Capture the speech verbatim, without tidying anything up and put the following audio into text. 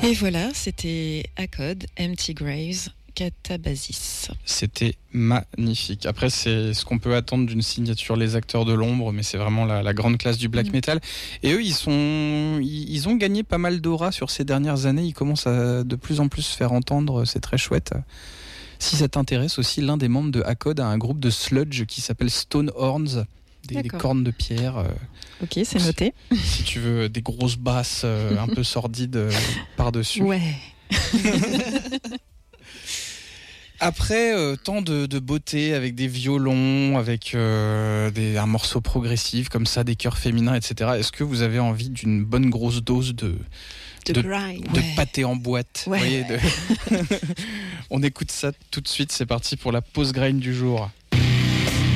Et voilà, c'était Acode, Empty Graves, Catabasis. C'était magnifique. Après, c'est ce qu'on peut attendre d'une signature Les Acteurs de l'Ombre, mais c'est vraiment la, la grande classe du black mmh. metal. Et eux, ils, sont, ils, ils ont gagné pas mal d'aura sur ces dernières années. Ils commencent à de plus en plus se faire entendre. C'est très chouette. Si ça t'intéresse aussi, l'un des membres de Acode a un groupe de sludge qui s'appelle Stone Horns. Des, des cornes de pierre. Euh, ok, c'est noté. Si, si tu veux des grosses basses euh, un peu sordides euh, par-dessus. Ouais. Après, euh, tant de, de beauté avec des violons, avec euh, des, un morceau progressif comme ça, des chœurs féminins, et cetera. Est-ce que vous avez envie d'une bonne grosse dose de, de, de, grind, de ouais. pâté en boîte ouais. Vous voyez, de... On écoute ça tout de suite, c'est parti pour la pause grind du jour.